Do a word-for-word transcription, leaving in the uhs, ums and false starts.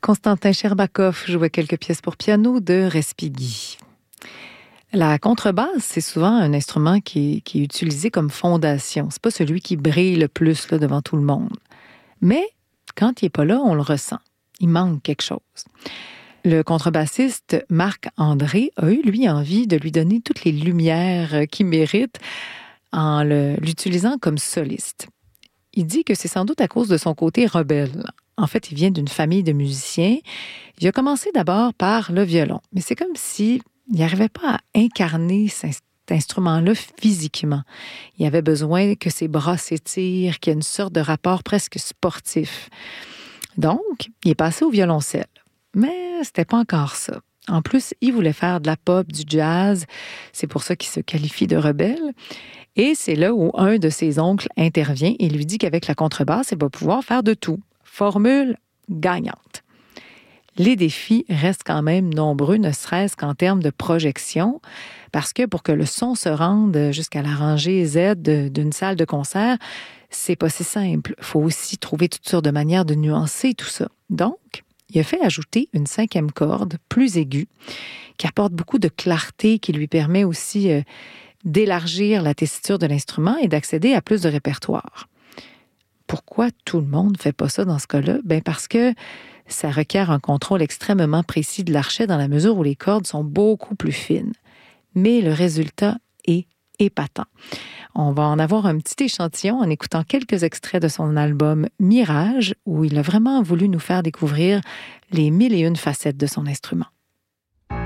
Constantin Sherbakov jouait quelques pièces pour piano de Respighi. La contrebasse, c'est souvent un instrument qui est, qui est utilisé comme fondation. C'est pas celui qui brille le plus là, devant tout le monde. Mais quand il n'est pas là, on le ressent. Il manque quelque chose. Le contrebassiste Marc-André a eu, lui, envie de lui donner toutes les lumières qu'il mérite en le, l'utilisant comme soliste. Il dit que c'est sans doute à cause de son côté rebelle. En fait, il vient d'une famille de musiciens. Il a commencé d'abord par le violon, mais c'est comme s'il n'arrivait pas à incarner cet instrument-là physiquement. Il avait besoin que ses bras s'étirent, qu'il y ait une sorte de rapport presque sportif. Donc, il est passé au violoncelle. Mais c'était pas encore ça. En plus, il voulait faire de la pop, du jazz. C'est pour ça qu'il se qualifie de rebelle. Et c'est là où un de ses oncles intervient et lui dit qu'avec la contrebasse, il va pouvoir faire de tout. Formule gagnante. Les défis restent quand même nombreux, ne serait-ce qu'en termes de projection, parce que pour que le son se rende jusqu'à la rangée Z d'une salle de concert, c'est pas si simple. Il faut aussi trouver toutes sortes de manières de nuancer tout ça. Donc, il a fait ajouter une cinquième corde, plus aiguë, qui apporte beaucoup de clarté, qui lui permet aussi euh, d'élargir la tessiture de l'instrument et d'accéder à plus de répertoire. Pourquoi tout le monde ne fait pas ça dans ce cas-là? Bien parce que ça requiert un contrôle extrêmement précis de l'archet dans la mesure où les cordes sont beaucoup plus fines. Mais le résultat est épatant. On va en avoir un petit échantillon en écoutant quelques extraits de son album Mirage, où il a vraiment voulu nous faire découvrir les mille et une facettes de son instrument.